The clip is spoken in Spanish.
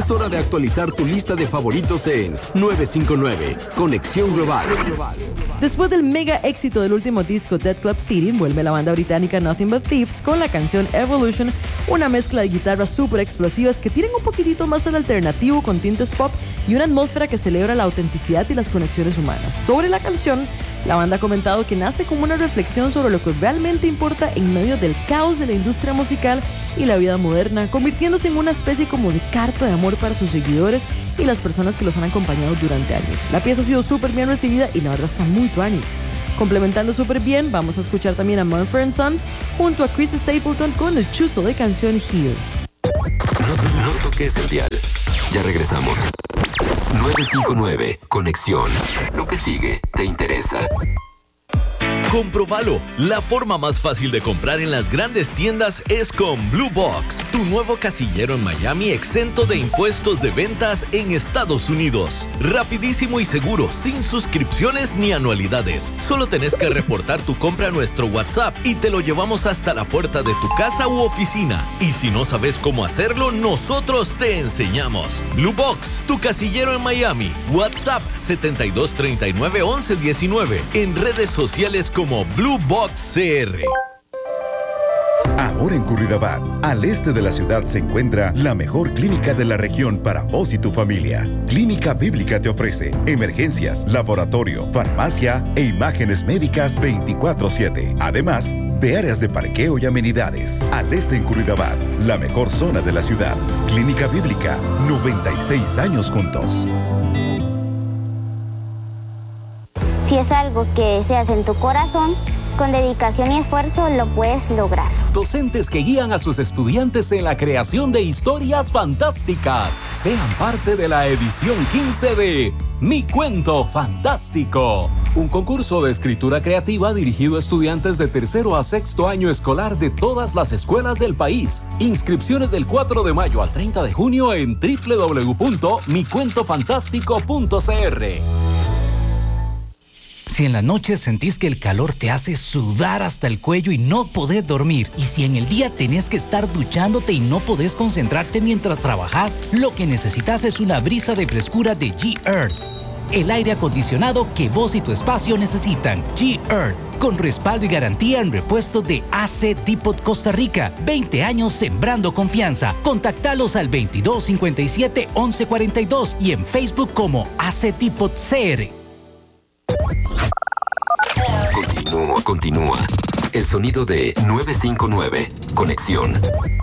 Es hora de actualizar tu lista de favoritos en 959, Conexión Global. Después del mega éxito del último disco Dead Club City, vuelve la banda británica Nothing But Thieves con la canción Evolution, una mezcla de guitarras súper explosivas que tienen un poquitito más al alternativo con tintes pop y una atmósfera que celebra la autenticidad y las conexiones humanas. Sobre la canción, la banda ha comentado que nace como una reflexión sobre lo que realmente importa en medio del caos de la industria musical y la vida moderna, convirtiéndose en una especie como de carta de amor para sus seguidores y las personas que los han acompañado durante años. La pieza ha sido súper bien recibida y la verdad está muy tuanis. Complementando súper bien, vamos a escuchar también a Mumford & Sons junto a Chris Stapleton con el chuzo de canción Here. No toques el dial. Ya regresamos. 959, Conexión. Lo que sigue te interesa. Comprobalo. La forma más fácil de comprar en las grandes tiendas es con Blue Box, tu nuevo casillero en Miami exento de impuestos de ventas en Estados Unidos. Rapidísimo y seguro, sin suscripciones ni anualidades. Solo tenés que reportar tu compra a nuestro WhatsApp y te lo llevamos hasta la puerta de tu casa u oficina. Y si no sabes cómo hacerlo, nosotros te enseñamos. Blue Box, tu casillero en Miami. WhatsApp 7239-1119. En redes sociales como Blue Box CR. Ahora en Curridabat, al este de la ciudad, se encuentra la mejor clínica de la región para vos y tu familia. Clínica Bíblica te ofrece emergencias, laboratorio, farmacia e imágenes médicas 24/7. Además de áreas de parqueo y amenidades. Al este en Curridabat, la mejor zona de la ciudad. Clínica Bíblica, 96 años juntos. Si es algo que deseas en tu corazón, con dedicación y esfuerzo lo puedes lograr. Docentes que guían a sus estudiantes en la creación de historias fantásticas. Sean parte de la edición 15 de Mi Cuento Fantástico. Un concurso de escritura creativa dirigido a estudiantes de tercero a sexto año escolar de todas las escuelas del país. Inscripciones del 4 de mayo al 30 de junio en www.micuentofantástico.cr. Si en la noche sentís que el calor te hace sudar hasta el cuello y no podés dormir, y si en el día tenés que estar duchándote y no podés concentrarte mientras trabajás, lo que necesitas es una brisa de frescura de G-Earth. El aire acondicionado que vos y tu espacio necesitan. G-Earth, con respaldo y garantía en repuestos de AC Depot Costa Rica. 20 años sembrando confianza. Contactalos al 2257-1142 y en Facebook como AC Depot CR. Continúa. El sonido de 959, Conexión.